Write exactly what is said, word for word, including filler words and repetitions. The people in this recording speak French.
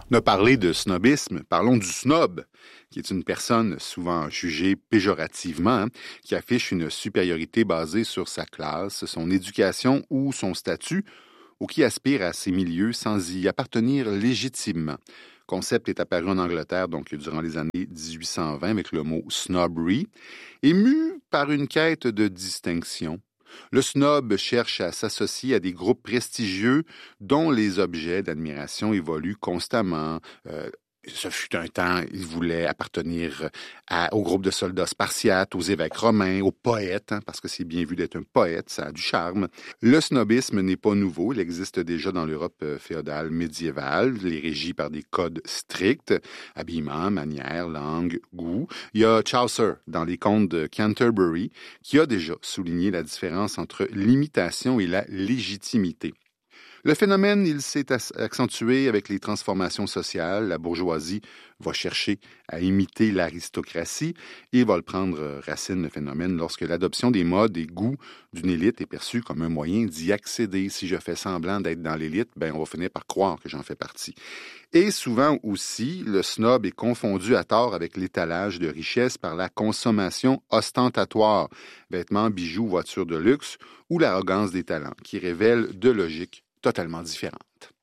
On a parlé de snobisme, parlons du snob, qui est une personne souvent jugée péjorativement, hein, qui affiche une supériorité basée sur sa classe, son éducation ou son statut, ou qui aspire à ces milieux sans y appartenir légitimement. Le concept est apparu en Angleterre donc durant les années dix-huit cent vingt avec le mot snobbery, ému par une quête de distinction. Le snob cherche à s'associer à des groupes prestigieux dont les objets d'admiration évoluent constamment. Euh, ce fut un temps, il voulait appartenir à, au groupe de soldats spartiates, aux évêques romains, aux poètes, hein, parce que c'est bien vu d'être un poète, ça a du charme. Le snobisme n'est pas nouveau, il existe déjà dans l'Europe féodale médiévale, il est régi par des codes stricts, habillement, manière, langue, goût. Il y a Chaucer, dans les contes de Canterbury, qui a déjà souligné la différence entre l'imitation et la légitimité. Le phénomène, il s'est accentué avec les transformations sociales. La bourgeoisie va chercher à imiter l'aristocratie et va le prendre racine, le phénomène, lorsque l'adoption des modes et goûts d'une élite est perçue comme un moyen d'y accéder. Si je fais semblant d'être dans l'élite, ben on va finir par croire que j'en fais partie. Et souvent aussi, le snob est confondu à tort avec l'étalage de richesse par la consommation ostentatoire, vêtements, bijoux, voitures de luxe ou l'arrogance des talents, qui révèlent deux logiques totalement différentes.